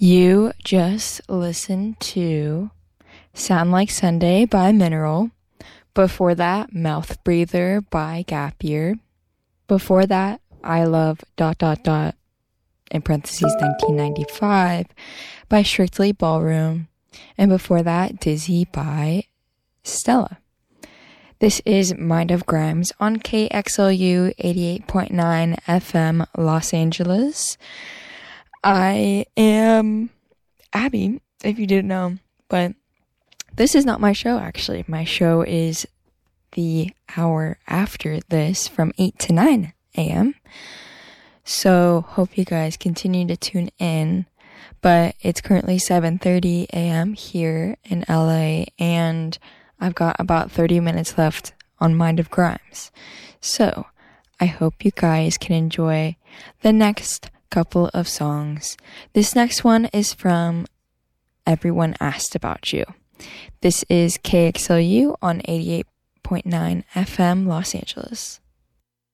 You just listened to Sound Like Sunday by Mineral. Before that, Mouth Breather by Gap Year. Before that, I Love ... in parentheses 1995 by Strictly Ballroom. And before that, Dizzy by Stella. This is Mind of Grimes on KXLU 88.9 FM Los Angeles. I am Abby, if you didn't know, but this is not my show, actually. My show is the hour after this from 8 to 9 a.m. So hope you guys continue to tune in, but it's currently 7:30 a.m. here in LA, and I've got about 30 minutes left on Mind of Grimes. So I hope you guys can enjoy the next couple of songs. This next one is from Everyone Asked About You. This is KXLU on 88.9 FM Los Angeles.